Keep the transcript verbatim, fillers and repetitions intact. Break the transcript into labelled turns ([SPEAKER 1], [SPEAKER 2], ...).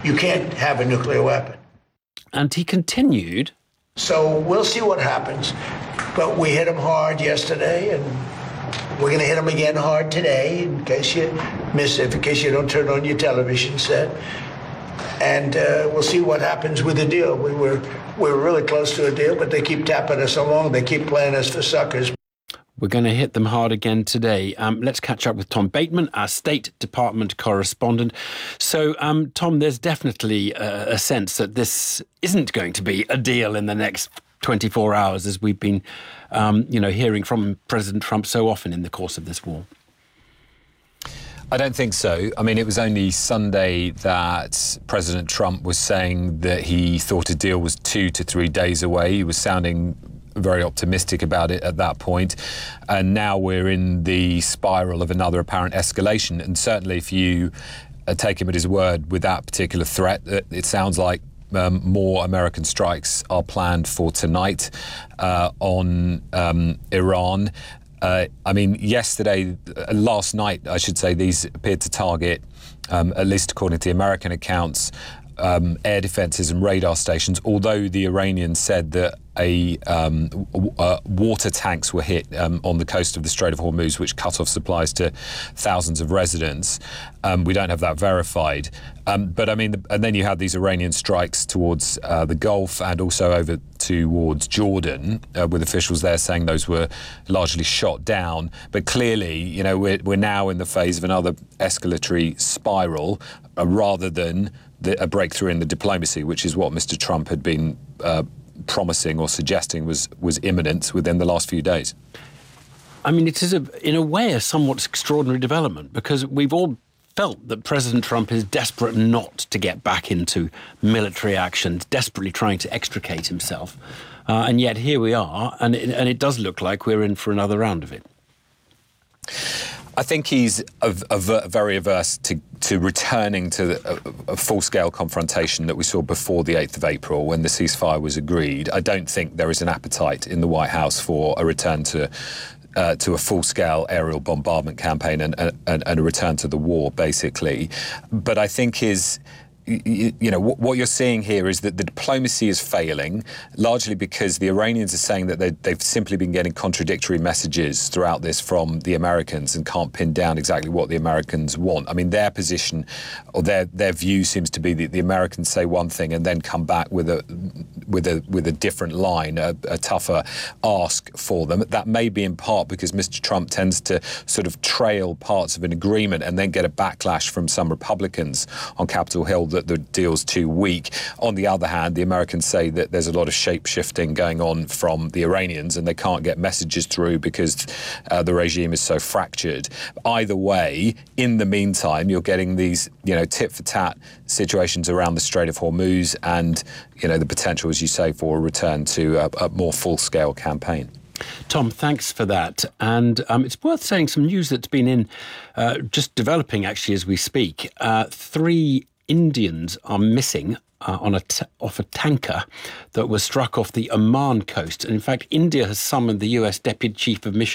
[SPEAKER 1] You can't have a nuclear weapon.
[SPEAKER 2] And he continued.
[SPEAKER 1] So we'll see what happens. But we hit him hard yesterday, and we're going to hit him again hard today, in case you miss it, in case you don't turn on your television set. And uh, we'll see what happens with the deal. We were we were really close to a deal, but they keep tapping us along. They keep playing us for suckers.
[SPEAKER 2] We're going to hit them hard again today. Um, let's catch up with Tom Bateman, our State Department correspondent. So, um, Tom, there's definitely a, a sense that this isn't going to be a deal in the next twenty-four hours, as we've been, um, you know, hearing from President Trump so often in the course of this war.
[SPEAKER 3] I don't think so. I mean, it was only Sunday that President Trump was saying that he thought a deal was two to three days away. He was sounding very optimistic about it at that point. And now we're in the spiral of another apparent escalation. And certainly if you uh, take him at his word with that particular threat, it, it sounds like um, more American strikes are planned for tonight uh, on um, Iran. Uh, I mean, yesterday, uh, last night, I should say, these appeared to target, um, at least according to the American accounts, um, air defences and radar stations, although the Iranians said that a um, w- uh, water tanks were hit um, on the coast of the Strait of Hormuz, which cut off supplies to thousands of residents. Um, we don't have that verified. Um, but I mean, the, and then you had these Iranian strikes towards uh, the Gulf and also over towards Jordan, uh, with officials there saying those were largely shot down. But clearly, you know, we're, we're now in the phase of another escalatory spiral uh, rather than the, a breakthrough in the diplomacy, which is what Mister Trump had been uh, promising or suggesting was was imminent within the last few days.
[SPEAKER 2] I mean, it is, a, in a way, a somewhat extraordinary development, because we've all felt that President Trump is desperate not to get back into military action, desperately trying to extricate himself. Uh, and yet here we are, and it, and it does look like we're in for another round of it.
[SPEAKER 3] I think he's a, a, very averse to, to returning to a, a full-scale confrontation that we saw before the eighth of April when the ceasefire was agreed. I don't think there is an appetite in the White House for a return to uh, to a full-scale aerial bombardment campaign and, and, and a return to the war, basically. But I think his... You, you know, what, what you're seeing here is that the diplomacy is failing, largely because the Iranians are saying that they, they've simply been getting contradictory messages throughout this from the Americans and can't pin down exactly what the Americans want. I mean, their position or their their view seems to be that the Americans say one thing and then come back with a with a with a different line, a, a tougher ask for them. That may be in part because Mister Trump tends to sort of trail parts of an agreement and then get a backlash from some Republicans on Capitol Hill that the deal's too weak. On the other hand, the Americans say that there's a lot of shape-shifting going on from the Iranians and they can't get messages through because uh, the regime is so fractured. Either way, in the meantime, you're getting these, you know, tit-for-tat situations around the Strait of Hormuz and, you know, the potential, as you say, for a return to a, a more full-scale campaign.
[SPEAKER 2] Tom, thanks for that. And um, it's worth saying some news that's been in, uh, just developing actually as we speak. Uh, three Indians are missing uh, on a t- off a tanker that was struck off the Oman coast. And in fact, India has summoned the U S Deputy Chief of Mission